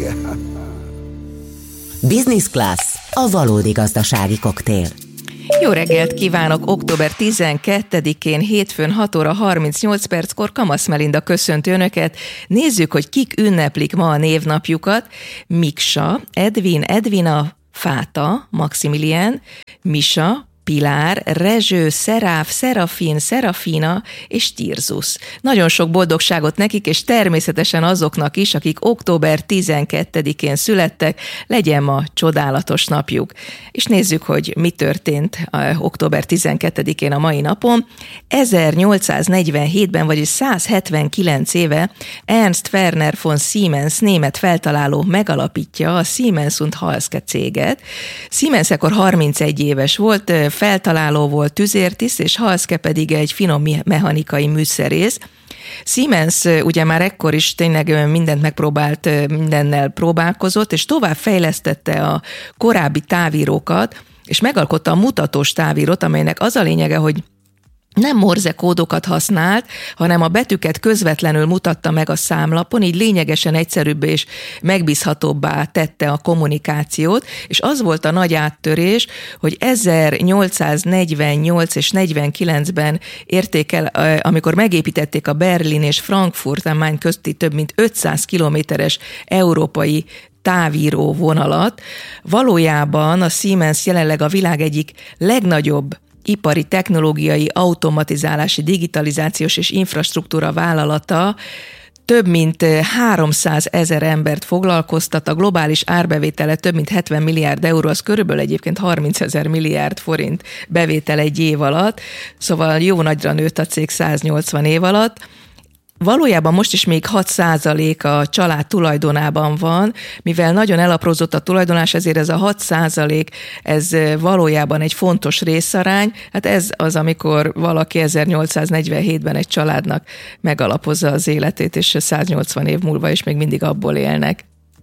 Business Class, a valódi gazdasági koktél. Jó reggelt kívánok! Október 12-én hétfőn 6 óra 38 perckor Kamasz Melinda köszönti Önöket. Nézzük, hogy kik ünneplik ma a névnapjukat. Miksa, Edvin, Edvina, Fáta, Maximilian, Misa, Pilár, Rezső, Szeráf, Szerafin, Szerafina és Tirzus. Nagyon sok boldogságot nekik, és természetesen azoknak is, akik október 12-én születtek, legyen ma csodálatos napjuk. És nézzük, hogy mi történt október 12-én a mai napon. 1847-ben, vagyis 179 éve Ernst Werner von Siemens német feltaláló megalapítja a Siemens & Halske céget. Siemens ekkor 31 éves volt, feltaláló volt, tüzértiszt, és Halske pedig egy finom mechanikai műszerész. Siemens ugye már ekkor is tényleg mindent megpróbált, mindennel próbálkozott, és tovább fejlesztette a korábbi távírókat, és megalkotta a mutatós távírót, amelynek az a lényege, hogy nem morze kódokat használt, hanem a betűket közvetlenül mutatta meg a számlapon, így lényegesen egyszerűbb és megbízhatóbbá tette a kommunikációt, és az volt a nagy áttörés, hogy 1848 és 49-ben érték el, amikor megépítették a Berlin és Frankfurt am Main közti több mint 500 kilométeres európai távíró vonalat. Valójában a Siemens jelenleg a világ egyik legnagyobb ipari, technológiai, automatizálási, digitalizációs és infrastruktúra vállalata, több mint 300 000 embert foglalkoztat, a globális árbevétele több mint 70 milliárd euró, az körülbelül egyébként 30 000 milliárd forint bevétel egy év alatt, szóval jó nagyra nőtt a cég 180 év alatt. Valójában most is még 6% a család tulajdonában van, mivel nagyon elaprózott a tulajdonlás, ezért ez a 6% ez valójában egy fontos részarány. Hát ez az, amikor valaki 1847-ben egy családnak megalapozza az életét, és 180 év múlva is még mindig abból élnek.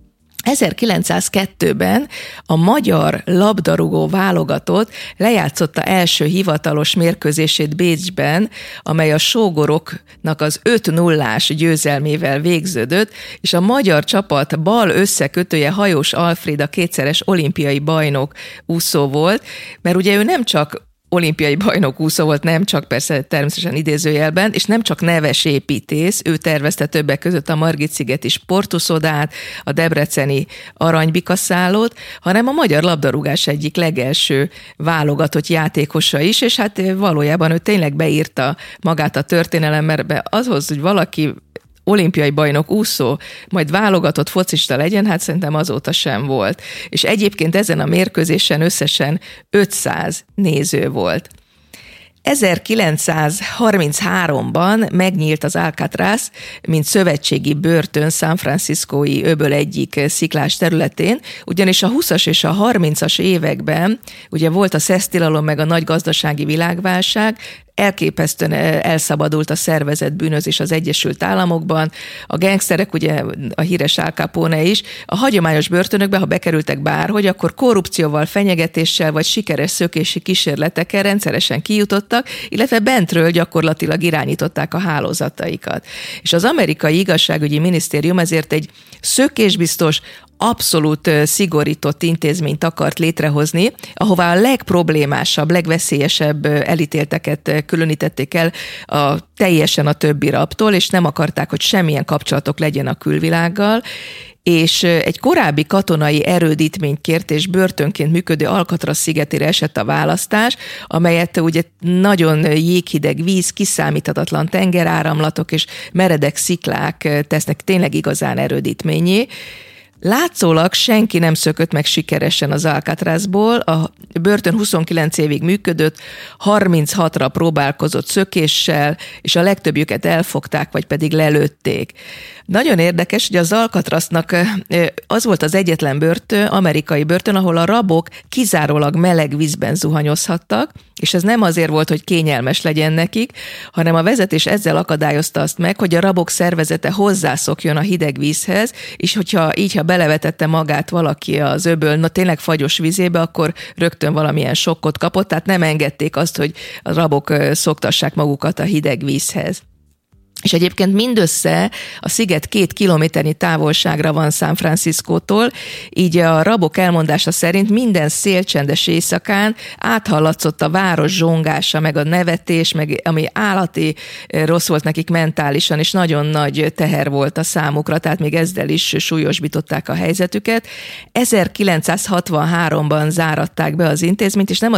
1902-ben a magyar labdarúgó válogatott lejátszotta első hivatalos mérkőzését Bécsben, amely a sógoroknak az 5-0-ás győzelmével végződött, és a magyar csapat bal összekötője Hajós Alfréd, a kétszeres olimpiai bajnok úszó volt, mert ugye ő nem csak olimpiai bajnok úszó volt, nem csak persze természetesen idézőjelben, és nem csak neves építész, ő tervezte többek között a Margit-szigeti sportuszodát, a debreceni aranybikaszállót, hanem a magyar labdarúgás egyik legelső válogatott játékosa is, és hát valójában ő tényleg beírta magát a történelembe azhoz, hogy valaki olimpiai bajnok úszó, majd válogatott focista legyen, hát szerintem azóta sem volt. És egyébként ezen a mérkőzésen összesen 500 néző volt. 1933-ban megnyílt az Alcatraz, mint szövetségi börtön San Franciscói öböl egyik sziklás területén, ugyanis a 20-as és a 30-as években ugye volt a szesztilalom meg a nagy gazdasági világválság, elképesztően elszabadult a szervezett bűnözés az Egyesült Államokban, a gengszterek, ugye a híres Al Capone is, a hagyományos börtönökbe, ha bekerültek bárhogy, akkor korrupcióval, fenyegetéssel vagy sikeres szökési kísérletekkel rendszeresen kijutottak, illetve bentről gyakorlatilag irányították a hálózataikat. És az amerikai igazságügyi minisztérium ezért egy szökésbiztos, abszolút szigorított intézményt akart létrehozni, ahová a legproblémásabb, legveszélyesebb elítélteket különítették el teljesen a többi rabtól, és nem akarták, hogy semmilyen kapcsolatok legyen a külvilággal, és egy korábbi katonai erődítményt kért, és börtönként működő Alcatraz szigetére esett a választás, amelyet ugye nagyon jéghideg víz, kiszámíthatatlan tengeráramlatok és meredek sziklák tesznek tényleg igazán erődítményé. Látszólag senki nem szökött meg sikeresen az Alcatrazból, a börtön 29 évig működött, 36-ra próbálkozott szökéssel, és a legtöbbjüket elfogták, vagy pedig lelőtték. Nagyon érdekes, hogy az Alcatraznak az volt az egyetlen börtön, amerikai börtön, ahol a rabok kizárólag meleg vízben zuhanyozhattak, és ez nem azért volt, hogy kényelmes legyen nekik, hanem a vezetés ezzel akadályozta azt meg, hogy a rabok szervezete hozzászokjon a hideg vízhez, és ha belevetette magát valaki az öböl, tényleg fagyos vízébe, akkor rögtön valamilyen sokkot kapott, tehát nem engedték azt, hogy a rabok szoktassák magukat a hideg vízhez. és egyébként mindössze a sziget 2 kilométernyi távolságra van San Franciscótól, így a rabok elmondása szerint minden szélcsendes éjszakán áthallatszott a város zsongása, meg a nevetés, meg ami állati rossz volt nekik mentálisan, és nagyon nagy teher volt a számukra, tehát még ezzel is súlyosbították a helyzetüket. 1963-ban záratták be az intézményt, és nem